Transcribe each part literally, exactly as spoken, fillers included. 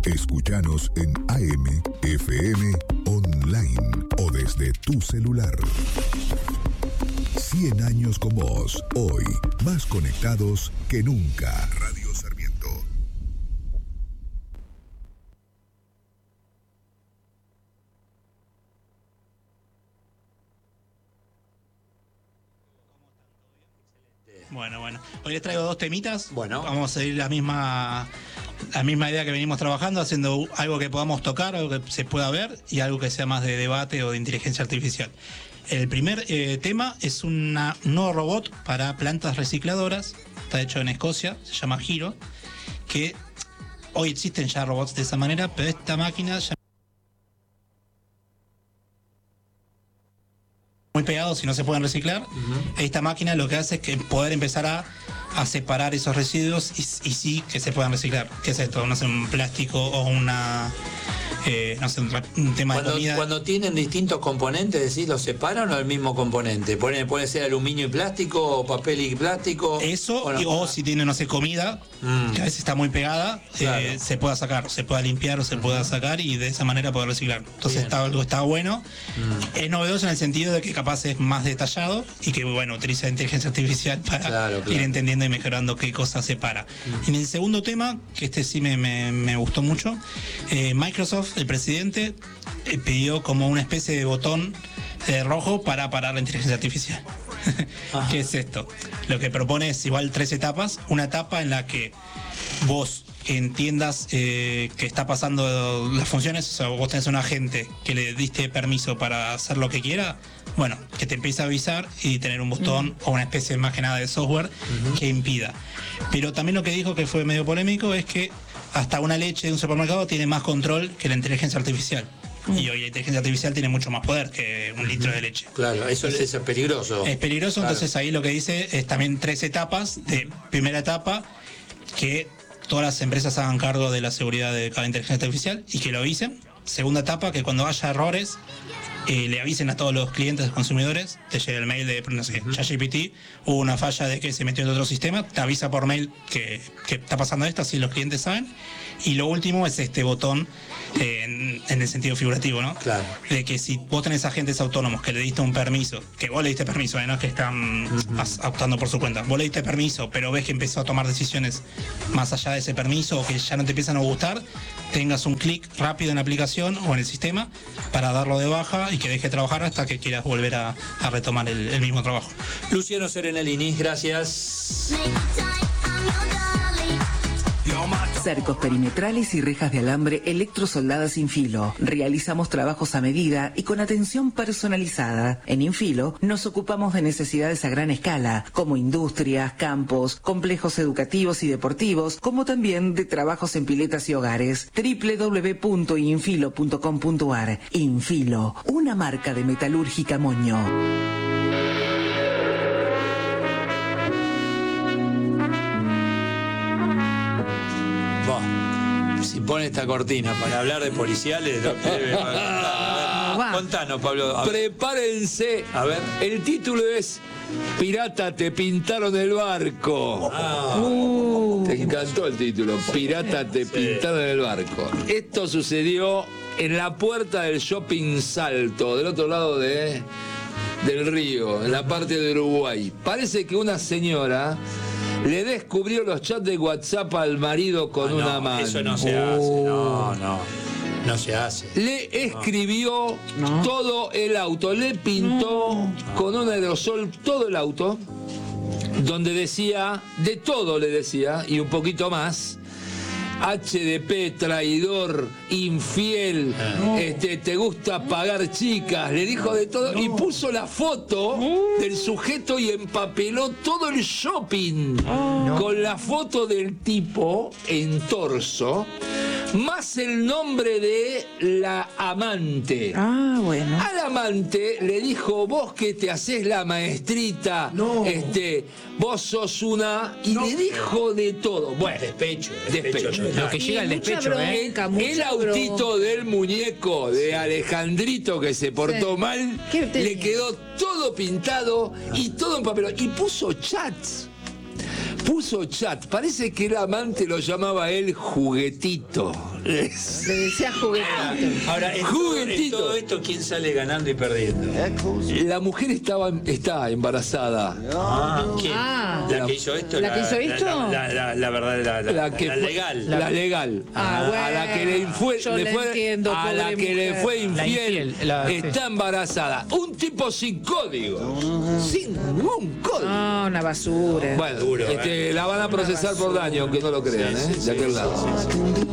Escúchanos en A M, F M, online o desde tu celular. cien años con vos, hoy más conectados que nunca. Radio Sarmiento. Bueno, bueno. Hoy les traigo dos temitas. Bueno. Vamos a seguir la misma, la misma idea que venimos trabajando, haciendo algo que podamos tocar, algo que se pueda ver y algo que sea más de debate o de inteligencia artificial. El primer eh, tema es una, un nuevo robot para plantas recicladoras. Está hecho en Escocia, se llama Hiro, que hoy existen ya robots de esa manera, pero esta máquina ya muy pegados y no se pueden reciclar. Uh-huh. Esta máquina lo que hace es que poder empezar a, a separar esos residuos y, y sí que se puedan reciclar. ¿Qué es esto? No sé, un plástico o una... Eh, no sé, un, un tema cuando, de comida. Cuando tienen distintos componentes, ¿decís, los separan o el mismo componente? ¿Puede, puede ser aluminio y plástico o papel y plástico? Eso, o, no, y, o si tiene, no sé, comida, mm. que a veces está muy pegada, claro. eh, se pueda sacar, se pueda limpiar o se uh-huh. pueda sacar y de esa manera poder reciclar. Entonces está, algo está bueno. Mm. Es novedoso en el sentido de que capaz es más detallado y que, bueno, utiliza inteligencia artificial para claro, claro. ir entendiendo y mejorando qué cosas separa. Mm. En el segundo tema, que este sí me, me, me gustó mucho, eh, Microsoft, el presidente, eh, pidió como una especie de botón eh, rojo para parar la inteligencia artificial. ¿Qué es esto? Lo que propone es igual tres etapas. Una etapa en la que vos entiendas eh, que está pasando las funciones, o sea, vos tenés un agente que le diste permiso para hacer lo que quiera, bueno, que te empiece a avisar y tener un botón uh-huh. o una especie más que nada de software uh-huh. que impida. Pero también lo que dijo, que fue medio polémico, es que hasta una leche de un supermercado tiene más control que la inteligencia artificial. Mm. Y hoy la inteligencia artificial tiene mucho más poder que un litro de leche. Claro, eso entonces, es peligroso. Es peligroso, claro. Entonces ahí lo que dice es también tres etapas. De primera etapa, que todas las empresas hagan cargo de la seguridad de cada inteligencia artificial y que lo avisen. Segunda etapa, que cuando haya errores, eh, le avisen a todos los clientes, los consumidores, te llega el mail de, no sé, uh-huh. ChatGPT, hubo una falla de que se metió en otro sistema, te avisa por mail que, que está pasando esto, así los clientes saben. Y lo último es este botón eh, en, en el sentido figurativo, ¿no? Claro. De que si vos tenés agentes autónomos que le diste un permiso, que vos le diste permiso, ¿eh? No es que están uh-huh. optando por su cuenta, vos le diste permiso, pero ves que empezó a tomar decisiones más allá de ese permiso o que ya no te empiezan a gustar, tengas un clic rápido en la aplicación o en el sistema para darlo de baja y que deje de trabajar hasta que quieras volver a, a retomar el, el mismo trabajo. Luciano Serenellini, gracias. Cercos perimetrales y rejas de alambre electrosoldadas sin filo. Realizamos trabajos a medida y con atención personalizada. En Infilo nos ocupamos de necesidades a gran escala, como industrias, campos, complejos educativos y deportivos, como también de trabajos en piletas y hogares. doble u doble u doble u punto infilo punto com punto a r. Infilo, una marca de metalúrgica Moño. Si pone esta cortina para hablar de policiales, lo que debe contar. Contanos, Pablo. Prepárense. A ver. El título es Pirata, te pintaron el barco. Ah. Uh. Te encantó el título. Pirata, te sí. pintaron el barco. Esto sucedió en la puerta del Shopping Salto, del otro lado de, del río, en la parte de Uruguay. Parece que una señora le descubrió los chats de WhatsApp al marido con ah, no, una mano. Eso no se hace, no, no. No se hace. Le escribió no. todo el auto, le pintó no. con un aerosol todo el auto, donde decía, de todo le decía, y un poquito más. H D P, traidor, infiel, no. este, te gusta pagar chicas, le dijo de todo no. y puso la foto no. del sujeto y empapeló todo el shopping no. con la foto del tipo en torso, más el nombre de la amante. Ah, bueno. Al amante le dijo, vos que te haces la maestrita, no. este, vos sos una... Y no. le dijo de todo. Bueno, despecho. Despecho. despecho. Lo que llega el despecho, bronca, ¿eh? El autito bronca. Del muñeco de Alejandrito que se portó sí. mal, le quedó todo pintado y todo en papel. Y puso chats. Puso chat, parece que el amante lo llamaba él juguetito, Le decía juguetito. Ahora, en Juguetito. todo, en todo esto, ¿quién sale ganando y perdiendo? La mujer estaba, está embarazada. Ah, ¿quién? Ah. ¿La que hizo esto? ¿La que hizo esto? La, la, la, la verdad, la, la, La, que la fue- legal. La legal. Ah, a la que le fue, yo le la fue- entiendo, a pobre la que le mujer. fue La infiel, infiel, la- sí. está embarazada. Un tipo sin código. Sin ningún código. No, una basura. Bueno, Duro, este, la van a procesar por daño, aunque no lo crean, Sí, ¿eh? sí, de aquel sí, lado. sí, sí.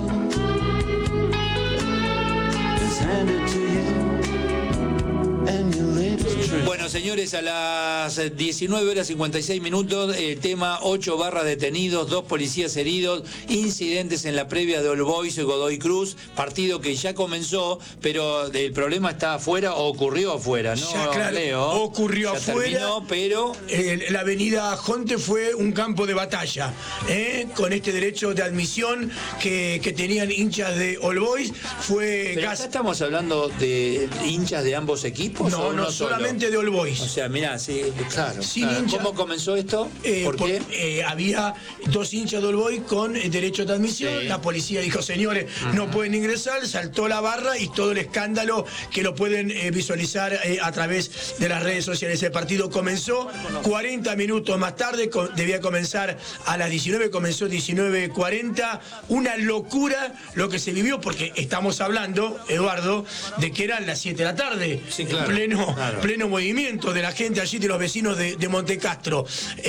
Bueno, señores, a las diecinueve horas cincuenta y seis minutos, el tema ocho barras detenidos, dos policías heridos, incidentes en la previa de All Boys y Godoy Cruz, partido que ya comenzó, pero el problema está afuera o ocurrió afuera, ¿no, Ya, claro, Leo? ocurrió Ya afuera. terminó, pero... Eh, la avenida Jonte fue un campo de batalla, ¿eh? Con este derecho de admisión que, que tenían hinchas de All Boys. Fue Pero gas. acá estamos hablando de hinchas de ambos equipos. No, ¿o no, uno solo? solamente de All Boys. O sea, mirá, sí, claro. Sin claro. hincha. ¿Cómo comenzó esto? Eh, ¿Por por- qué? eh, había dos hinchas de All Boys con eh, derecho de admisión. Sí. La policía dijo, señores, no pueden ingresar. Saltó la barra y todo el escándalo que lo pueden eh, visualizar eh, a través de las redes sociales. El partido comenzó cuarenta minutos más tarde, co- debía comenzar a las diecinueve, comenzó diecinueve cuarenta. Una locura lo que se vivió, porque estamos hablando, Eduardo, de que eran las siete de la tarde. Sí, claro, en pleno, claro. pleno movimiento de la gente allí, de los vecinos de, de Montecastro.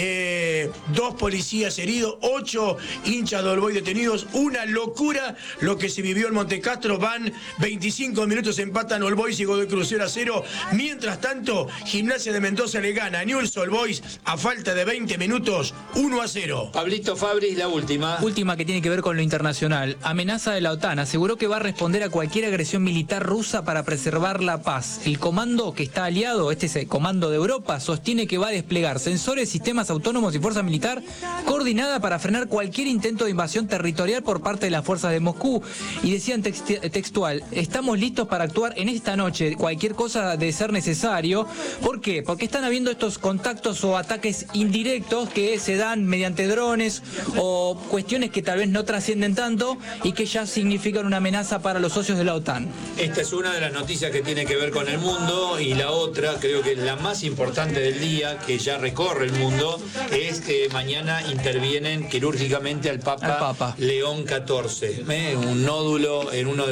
Eh, dos policías heridos, ocho hinchas de All Boys detenidos. Una locura lo que se vivió en Montecastro. Van veinticinco minutos, empatan All Boys y Godoy Cruz cero a cero. Mientras tanto, Gimnasia de Mendoza le gana a Newell's All Boys a falta de veinte minutos, uno a cero. Pablito Fabris, la última. Última que tiene que ver con lo internacional. Amenaza de la OTAN. Aseguró que va a responder a cualquier agresión militar rusa para preservar la paz. El comando que está aliado, este es el comando de Europa, sostiene que va a desplegar sensores, sistemas autónomos y fuerza militar coordinada para frenar cualquier intento de invasión territorial por parte de las fuerzas de Moscú. Y decían texti- textual, estamos listos para actuar en esta noche, cualquier cosa de ser necesario. ¿Por qué? Porque están habiendo estos contactos o ataques indirectos que se dan mediante drones o cuestiones que tal vez no trascienden tanto y que ya significan una amenaza para los socios de la OTAN. Esta es una de las noticias que tiene que ver con el mundo, y la otra, creo que la más importante del día, que ya recorre el mundo, es que mañana intervienen quirúrgicamente al Papa, Al Papa. León catorce. ¿eh? Un nódulo en uno de